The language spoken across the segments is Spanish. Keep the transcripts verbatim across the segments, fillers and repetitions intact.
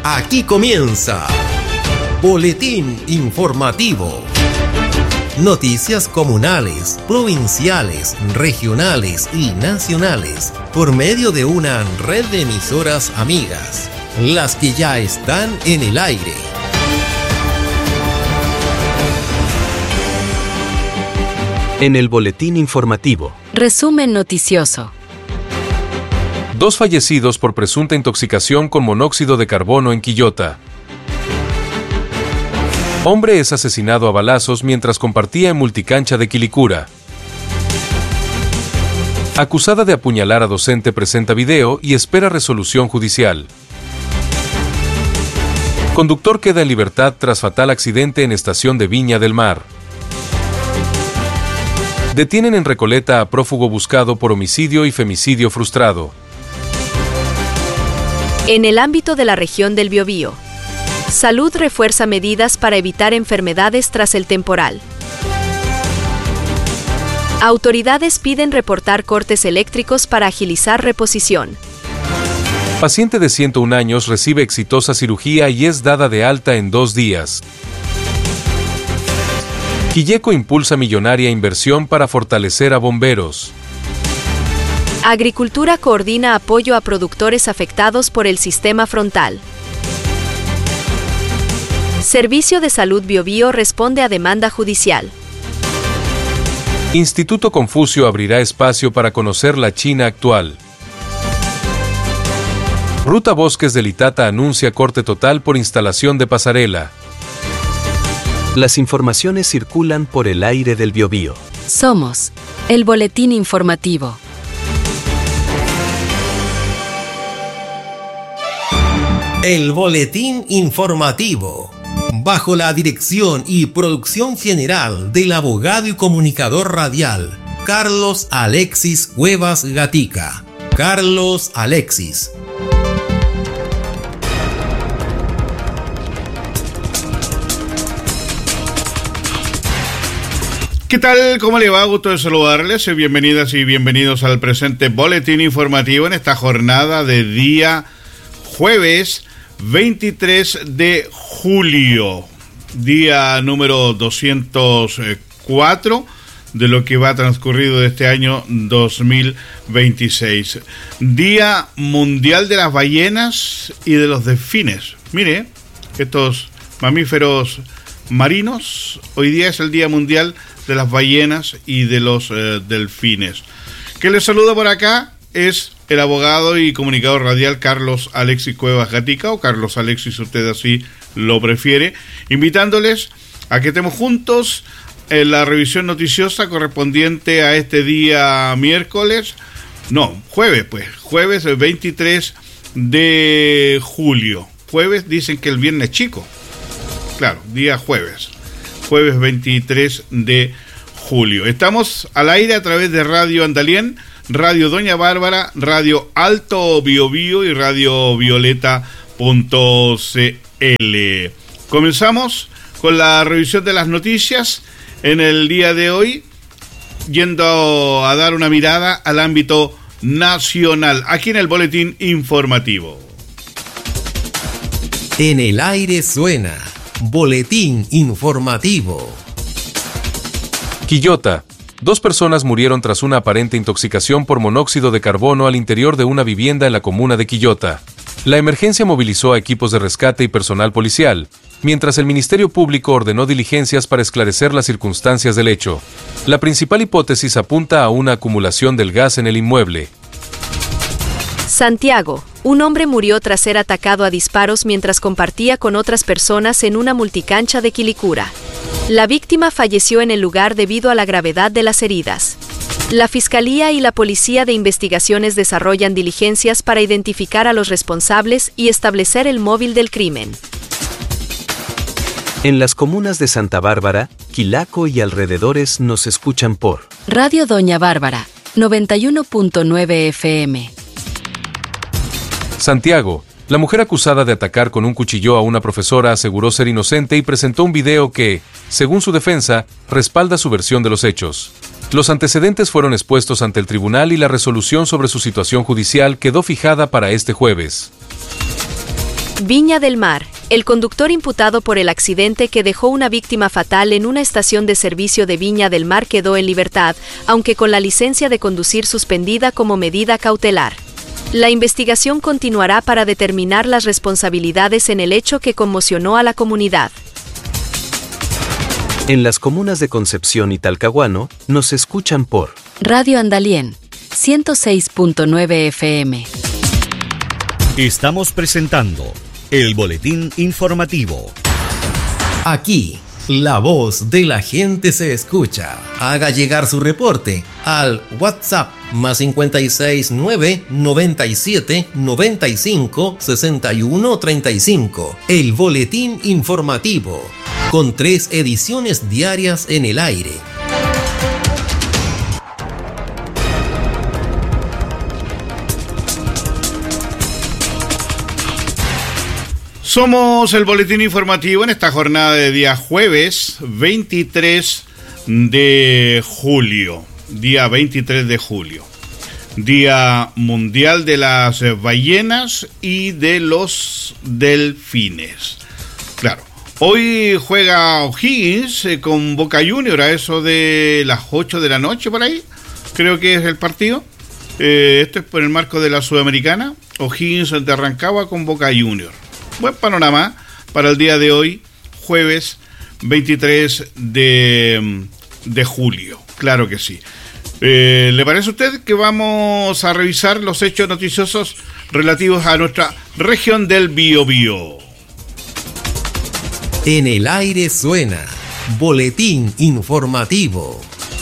Aquí comienza Boletín Informativo. Noticias comunales, provinciales, regionales y nacionales por medio de una red de emisoras amigas, las que ya están en el aire. En el Boletín Informativo. Resumen noticioso. Dos fallecidos por presunta intoxicación con monóxido de carbono en Quillota. Hombre es asesinado a balazos mientras compartía en multicancha de Quilicura. Acusada de apuñalar a docente presenta video y espera resolución judicial. Conductor queda en libertad tras fatal accidente en estación de Viña del Mar. Detienen en Recoleta a prófugo buscado por homicidio y femicidio frustrado. En el ámbito de la región del Biobío, Salud refuerza medidas para evitar enfermedades tras el temporal. Autoridades piden reportar cortes eléctricos para agilizar reposición. Paciente de ciento un años recibe exitosa cirugía y es dada de alta en dos días. Quilleco impulsa millonaria inversión para fortalecer a bomberos. Agricultura coordina apoyo a productores afectados por el sistema frontal. Servicio de Salud Biobío responde a demanda judicial. Instituto Confucio abrirá espacio para conocer la China actual. Ruta Bosques del Itata anuncia corte total por instalación de pasarela. Las informaciones circulan por el aire del Biobío. Somos el Boletín Informativo. El Boletín Informativo, bajo la dirección y producción general del abogado y comunicador radial Carlos Alexis Cuevas Gatica. Carlos Alexis. ¿Qué tal? ¿Cómo le va? Gusto de saludarles. Bienvenidas y bienvenidos al presente Boletín Informativo en esta jornada de día jueves veintitrés de julio, día número doscientos cuatro de lo que va transcurrido de este año dos mil veintiséis. Día Mundial de las Ballenas y de los Delfines. Mire, estos mamíferos marinos, hoy día es el Día Mundial de las Ballenas y de los eh, Delfines. Que les saluda por acá es el abogado y comunicador radial Carlos Alexis Cuevas Gatica, o Carlos Alexis, si usted así lo prefiere, invitándoles a que estemos juntos en la revisión noticiosa correspondiente a este día miércoles, no, jueves pues, jueves veintitrés de julio. Jueves dicen que el viernes chico, claro, día jueves, jueves veintitrés de julio. Estamos al aire a través de Radio Andalién, Radio Doña Bárbara, Radio Alto Biobío y Radio Violeta punto c l. Comenzamos con la revisión de las noticias en el día de hoy, yendo a dar una mirada al ámbito nacional, aquí en el Boletín Informativo. En el aire suena Boletín Informativo. Quillota. Dos personas murieron tras una aparente intoxicación por monóxido de carbono al interior de una vivienda en la comuna de Quillota. La emergencia movilizó a equipos de rescate y personal policial, mientras el Ministerio Público ordenó diligencias para esclarecer las circunstancias del hecho. La principal hipótesis apunta a una acumulación del gas en el inmueble. Santiago. Un hombre murió tras ser atacado a disparos mientras compartía con otras personas en una multicancha de Quilicura. La víctima falleció en el lugar debido a la gravedad de las heridas. La Fiscalía y la Policía de Investigaciones desarrollan diligencias para identificar a los responsables y establecer el móvil del crimen. En las comunas de Santa Bárbara, Quilaco y alrededores nos escuchan por Radio Doña Bárbara, noventa y uno punto nueve F M. Santiago. La mujer acusada de atacar con un cuchillo a una profesora aseguró ser inocente y presentó un video que, según su defensa, respalda su versión de los hechos. Los antecedentes fueron expuestos ante el tribunal y la resolución sobre su situación judicial quedó fijada para este jueves. Viña del Mar. El conductor imputado por el accidente que dejó una víctima fatal en una estación de servicio de Viña del Mar quedó en libertad, aunque con la licencia de conducir suspendida como medida cautelar. La investigación continuará para determinar las responsabilidades en el hecho que conmocionó a la comunidad. En las comunas de Concepción y Talcahuano, nos escuchan por Radio Andalién, ciento seis punto nueve F M. Estamos presentando el boletín informativo. Aquí, la voz de la gente se escucha. Haga llegar su reporte al WhatsApp más cincuenta y seis nueve noventa y siete noventa y cinco sesenta y uno treinta y cinco. El boletín informativo, con tres ediciones diarias en el aire. Somos el boletín informativo en esta jornada de día jueves veintitrés de julio. Día veintitrés de julio. Día mundial de las ballenas y de los delfines. Claro, hoy juega O'Higgins eh, con Boca Juniors a eso de las ocho de la noche por ahí. Creo que es el partido. Eh, esto es por el marco de la Sudamericana. O'Higgins de Rancagua con Boca Juniors. Buen panorama para el día de hoy, jueves veintitrés de julio. Claro que sí. Eh, ¿Le parece a usted que vamos a revisar los hechos noticiosos relativos a nuestra región del Biobío? En el aire suena boletín informativo.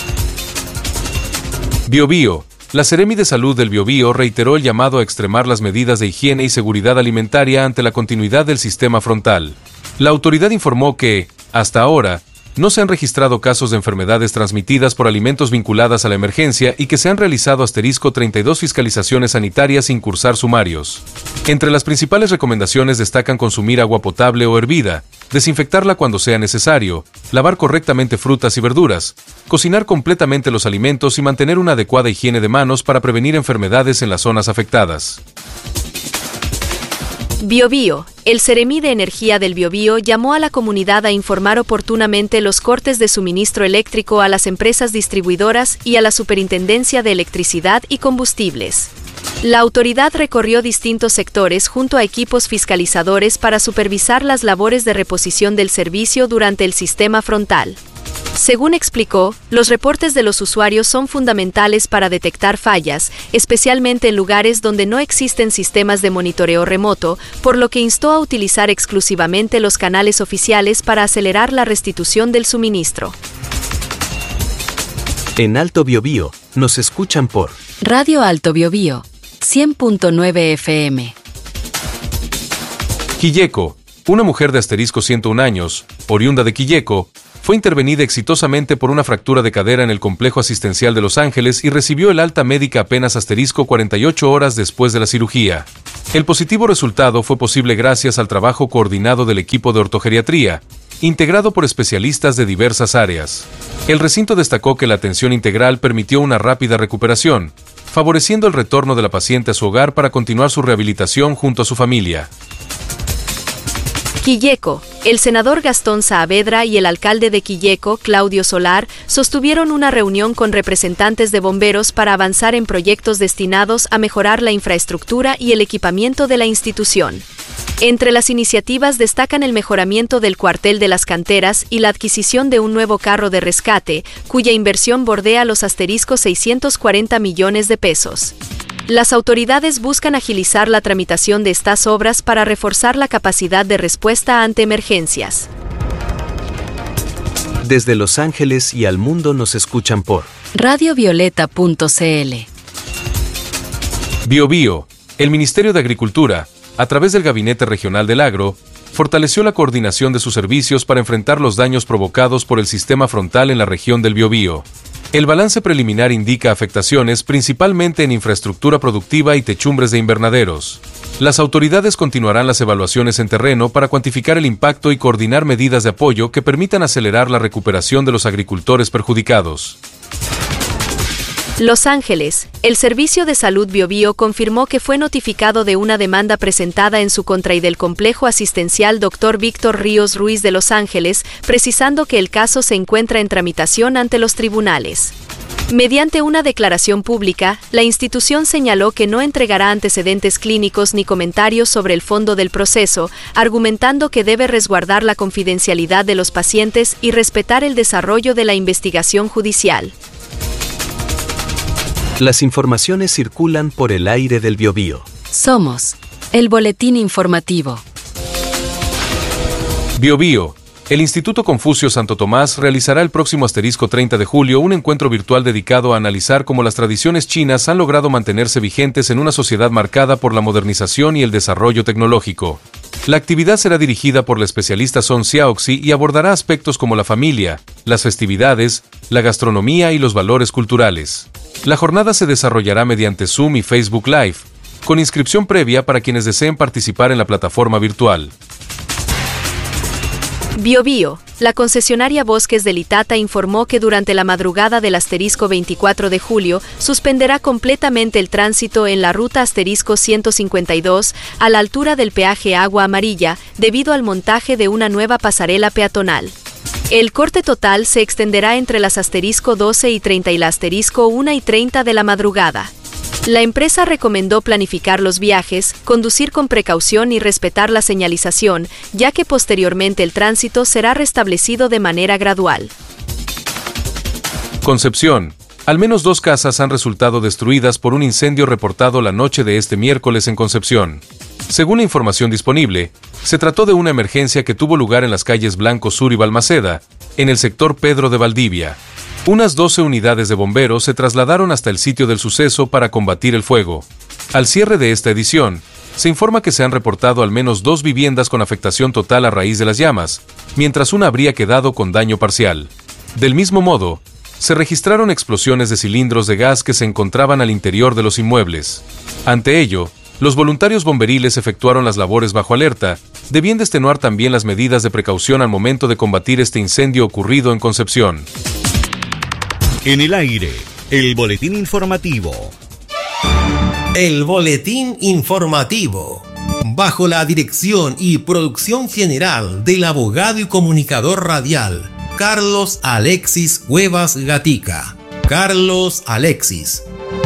Biobío. La Seremi de Salud del Biobío reiteró el llamado a extremar las medidas de higiene y seguridad alimentaria ante la continuidad del sistema frontal. La autoridad informó que, hasta ahora, no se han registrado casos de enfermedades transmitidas por alimentos vinculadas a la emergencia y que se han realizado asterisco treinta y dos fiscalizaciones sanitarias sin cursar sumarios. Entre las principales recomendaciones destacan consumir agua potable o hervida, desinfectarla cuando sea necesario, lavar correctamente frutas y verduras, cocinar completamente los alimentos y mantener una adecuada higiene de manos para prevenir enfermedades en las zonas afectadas. Biobío. El Seremi de Energía del Biobío llamó a la comunidad a informar oportunamente los cortes de suministro eléctrico a las empresas distribuidoras y a la Superintendencia de Electricidad y Combustibles. La autoridad recorrió distintos sectores junto a equipos fiscalizadores para supervisar las labores de reposición del servicio durante el sistema frontal. Según explicó, los reportes de los usuarios son fundamentales para detectar fallas, especialmente en lugares donde no existen sistemas de monitoreo remoto, por lo que instó a utilizar exclusivamente los canales oficiales para acelerar la restitución del suministro. En Alto Biobío, nos escuchan por Radio Alto Biobío, cien punto nueve F M. Quilleco. Una mujer de asterisco ciento un años, oriunda de Quilleco, fue intervenida exitosamente por una fractura de cadera en el complejo asistencial de Los Ángeles y recibió el alta médica apenas asterisco cuarenta y ocho horas después de la cirugía. El positivo resultado fue posible gracias al trabajo coordinado del equipo de ortogeriatría, integrado por especialistas de diversas áreas. El recinto destacó que la atención integral permitió una rápida recuperación, favoreciendo el retorno de la paciente a su hogar para continuar su rehabilitación junto a su familia. Quilleco. El senador Gastón Saavedra y el alcalde de Quilleco, Claudio Solar, sostuvieron una reunión con representantes de bomberos para avanzar en proyectos destinados a mejorar la infraestructura y el equipamiento de la institución. Entre las iniciativas destacan el mejoramiento del cuartel de las canteras y la adquisición de un nuevo carro de rescate, cuya inversión bordea los asteriscos seiscientos cuarenta millones de pesos. Las autoridades buscan agilizar la tramitación de estas obras para reforzar la capacidad de respuesta ante emergencias. Desde Los Ángeles y al mundo nos escuchan por Radio Violeta punto c l. Biobío. El Ministerio de Agricultura, a través del Gabinete Regional del Agro, fortaleció la coordinación de sus servicios para enfrentar los daños provocados por el sistema frontal en la región del Biobío. El balance preliminar indica afectaciones principalmente en infraestructura productiva y techumbres de invernaderos. Las autoridades continuarán las evaluaciones en terreno para cuantificar el impacto y coordinar medidas de apoyo que permitan acelerar la recuperación de los agricultores perjudicados. Los Ángeles. El Servicio de Salud BioBio confirmó que fue notificado de una demanda presentada en su contra y del complejo asistencial doctor Víctor Ríos Ruiz de Los Ángeles, precisando que el caso se encuentra en tramitación ante los tribunales. Mediante una declaración pública, la institución señaló que no entregará antecedentes clínicos ni comentarios sobre el fondo del proceso, argumentando que debe resguardar la confidencialidad de los pacientes y respetar el desarrollo de la investigación judicial. Las informaciones circulan por el aire del BioBio. Somos el boletín informativo. BioBio. El Instituto Confucio Santo Tomás realizará el próximo asterisco treinta de julio un encuentro virtual dedicado a analizar cómo las tradiciones chinas han logrado mantenerse vigentes en una sociedad marcada por la modernización y el desarrollo tecnológico. La actividad será dirigida por la especialista Song Xiaoxi y abordará aspectos como la familia, las festividades, la gastronomía y los valores culturales. La jornada se desarrollará mediante Zoom y Facebook Live, con inscripción previa para quienes deseen participar en la plataforma virtual. BioBio. La concesionaria Bosques del Itata informó que durante la madrugada del asterisco veinticuatro de julio suspenderá completamente el tránsito en la ruta asterisco ciento cincuenta y dos a la altura del peaje Agua Amarilla debido al montaje de una nueva pasarela peatonal. El corte total se extenderá entre las asterisco doce y treinta y la asterisco una y treinta de la madrugada. La empresa recomendó planificar los viajes, conducir con precaución y respetar la señalización, ya que posteriormente el tránsito será restablecido de manera gradual. Concepción. Al menos dos casas han resultado destruidas por un incendio reportado la noche de este miércoles en Concepción. Según la información disponible, se trató de una emergencia que tuvo lugar en las calles Blanco Sur y Balmaceda, en el sector Pedro de Valdivia. Unas doce unidades de bomberos se trasladaron hasta el sitio del suceso para combatir el fuego. Al cierre de esta edición, se informa que se han reportado al menos dos viviendas con afectación total a raíz de las llamas, mientras una habría quedado con daño parcial. Del mismo modo, se registraron explosiones de cilindros de gas que se encontraban al interior de los inmuebles. Ante ello, los voluntarios bomberiles efectuaron las labores bajo alerta, debiendo extenuar también las medidas de precaución al momento de combatir este incendio ocurrido en Concepción. En el aire, el boletín informativo. El boletín informativo. Bajo la dirección y producción general del abogado y comunicador radial, Carlos Alexis Cuevas Gatica. Carlos Alexis.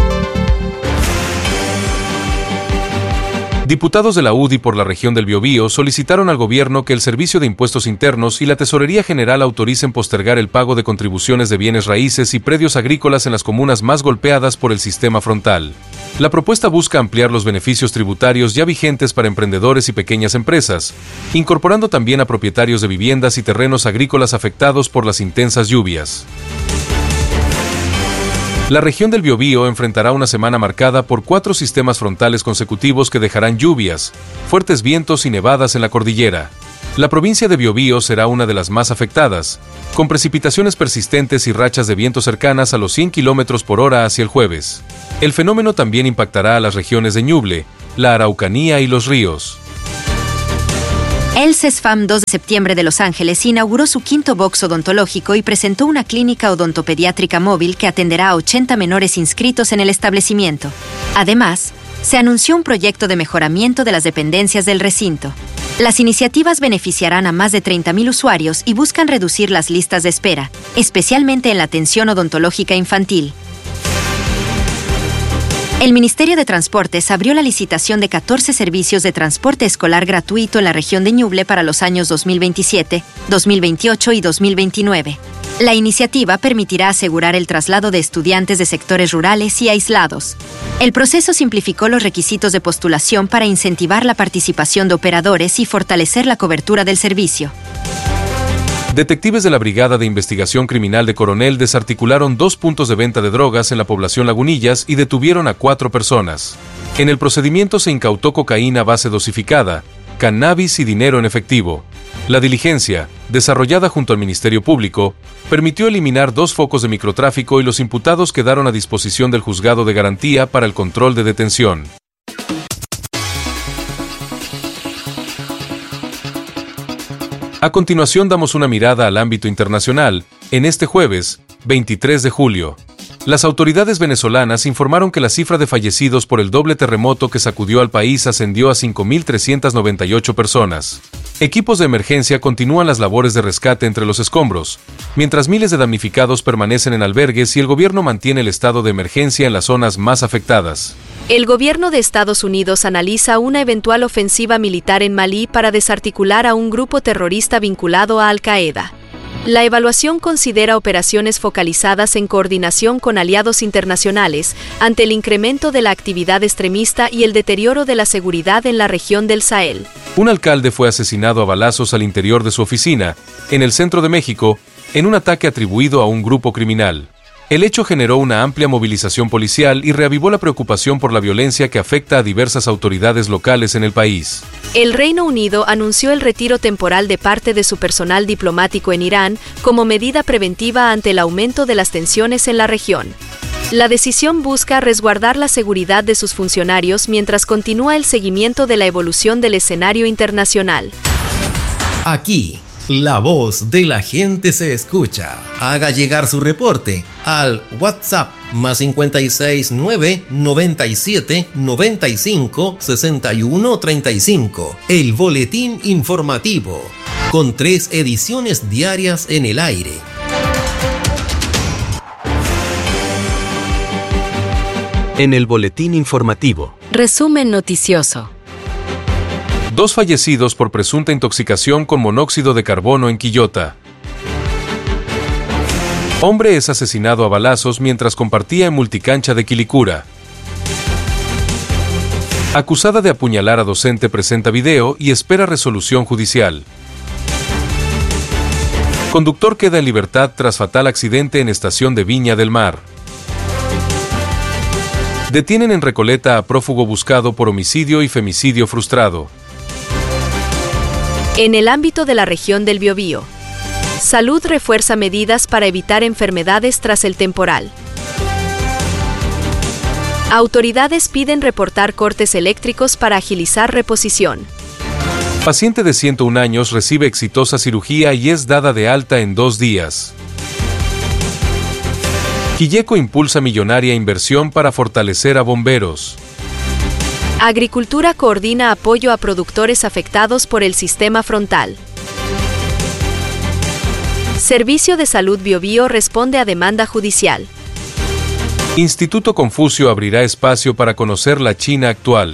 Diputados de la U D I por la región del Biobío solicitaron al gobierno que el Servicio de Impuestos Internos y la Tesorería General autoricen postergar el pago de contribuciones de bienes raíces y predios agrícolas en las comunas más golpeadas por el sistema frontal. La propuesta busca ampliar los beneficios tributarios ya vigentes para emprendedores y pequeñas empresas, incorporando también a propietarios de viviendas y terrenos agrícolas afectados por las intensas lluvias. La región del Biobío enfrentará una semana marcada por cuatro sistemas frontales consecutivos que dejarán lluvias, fuertes vientos y nevadas en la cordillera. La provincia de Biobío será una de las más afectadas, con precipitaciones persistentes y rachas de viento cercanas a los cien kilómetros por hora hacia el jueves. El fenómeno también impactará a las regiones de Ñuble, la Araucanía y los ríos. El CESFAM dos de septiembre de Los Ángeles inauguró su quinto box odontológico y presentó una clínica odontopediátrica móvil que atenderá a ochenta menores inscritos en el establecimiento. Además, se anunció un proyecto de mejoramiento de las dependencias del recinto. Las iniciativas beneficiarán a más de treinta mil usuarios y buscan reducir las listas de espera, especialmente en la atención odontológica infantil. El Ministerio de Transportes abrió la licitación de catorce servicios de transporte escolar gratuito en la región de Ñuble para los años dos mil veintisiete, dos mil veintiocho y dos mil veintinueve. La iniciativa permitirá asegurar el traslado de estudiantes de sectores rurales y aislados. El proceso simplificó los requisitos de postulación para incentivar la participación de operadores y fortalecer la cobertura del servicio. Detectives de la Brigada de Investigación Criminal de Coronel desarticularon dos puntos de venta de drogas en la población Lagunillas y detuvieron a cuatro personas. En el procedimiento se incautó cocaína base dosificada, cannabis y dinero en efectivo. La diligencia, desarrollada junto al Ministerio Público, permitió eliminar dos focos de microtráfico y los imputados quedaron a disposición del juzgado de garantía para el control de detención. A continuación damos una mirada al ámbito internacional, en este jueves, veintitrés de julio. Las autoridades venezolanas informaron que la cifra de fallecidos por el doble terremoto que sacudió al país ascendió a cinco mil trescientas noventa y ocho personas. Equipos de emergencia continúan las labores de rescate entre los escombros, mientras miles de damnificados permanecen en albergues y el gobierno mantiene el estado de emergencia en las zonas más afectadas. El gobierno de Estados Unidos analiza una eventual ofensiva militar en Malí para desarticular a un grupo terrorista vinculado a Al-Qaeda. La evaluación considera operaciones focalizadas en coordinación con aliados internacionales ante el incremento de la actividad extremista y el deterioro de la seguridad en la región del Sahel. Un alcalde fue asesinado a balazos al interior de su oficina, en el centro de México, en un ataque atribuido a un grupo criminal. El hecho generó una amplia movilización policial y reavivó la preocupación por la violencia que afecta a diversas autoridades locales en el país. El Reino Unido anunció el retiro temporal de parte de su personal diplomático en Irán como medida preventiva ante el aumento de las tensiones en la región. La decisión busca resguardar la seguridad de sus funcionarios mientras continúa el seguimiento de la evolución del escenario internacional. Aquí, la voz de la gente se escucha. Haga llegar su reporte al WhatsApp más cincuenta y seis nueve noventa y siete noventa y cinco sesenta y uno treinta y cinco. El boletín informativo, con tres ediciones diarias en el aire. En el boletín informativo. Resumen noticioso. Dos fallecidos por presunta intoxicación con monóxido de carbono en Quillota. Hombre es asesinado a balazos mientras compartía en multicancha de Quilicura. Acusada de apuñalar a docente presenta video y espera resolución judicial. Conductor queda en libertad tras fatal accidente en estación de Viña del Mar. Detienen en Recoleta a prófugo buscado por homicidio y femicidio frustrado. En el ámbito de la región del Biobío, Salud refuerza medidas para evitar enfermedades tras el temporal. Autoridades piden reportar cortes eléctricos para agilizar reposición. Paciente de ciento un años recibe exitosa cirugía y es dada de alta en dos días. Quilleco impulsa millonaria inversión para fortalecer a bomberos. Agricultura coordina apoyo a productores afectados por el sistema frontal. Servicio de Salud Biobío responde a demanda judicial. Instituto Confucio abrirá espacio para conocer la China actual.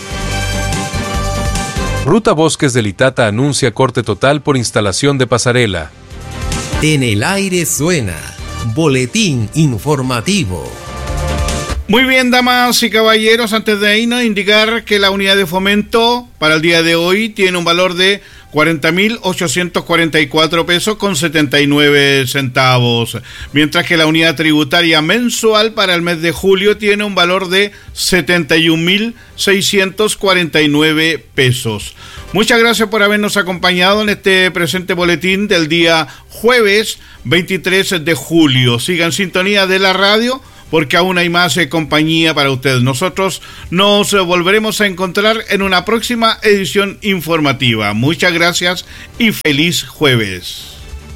Ruta Bosques del Itata anuncia corte total por instalación de pasarela. En el aire suena Boletín Informativo. Muy bien, damas y caballeros, antes de irnos, indicar que la unidad de fomento para el día de hoy tiene un valor de cuarenta mil ochocientos cuarenta y cuatro pesos con setenta y nueve centavos, mientras que la unidad tributaria mensual para el mes de julio tiene un valor de setenta y un mil seiscientos cuarenta y nueve pesos. Muchas gracias por habernos acompañado en este presente boletín del día jueves veintitrés de julio. Siga en sintonía de la radio, porque aún hay más eh, compañía para ustedes. Nosotros nos eh, volveremos a encontrar en una próxima edición informativa. Muchas gracias y feliz jueves.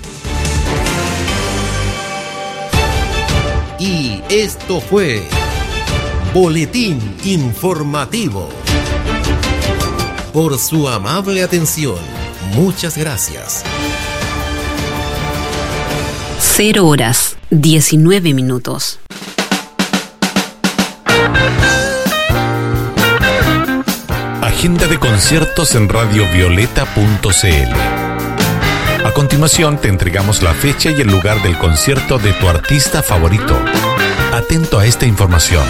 Y esto fue Boletín Informativo. Por su amable atención, muchas gracias. Cero horas, diecinueve minutos. Agenda de conciertos en radio violeta punto c l. A continuación te entregamos la fecha y el lugar del concierto de tu artista favorito. Atento a esta información.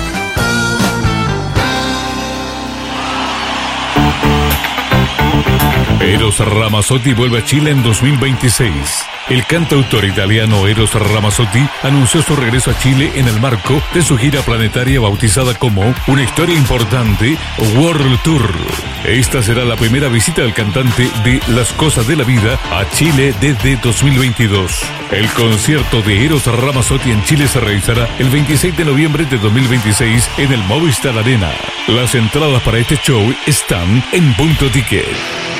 Eros Ramazzotti vuelve a Chile en dos mil veintiséis. El cantautor italiano Eros Ramazzotti anunció su regreso a Chile en el marco de su gira planetaria bautizada como Una Historia Importante World Tour. Esta será la primera visita del cantante de Las Cosas de la Vida a Chile desde dos mil veintidós. El concierto de Eros Ramazzotti en Chile se realizará el veintiséis de noviembre de dos mil veintiséis en el Movistar Arena. Las entradas para este show están en Punto Ticket.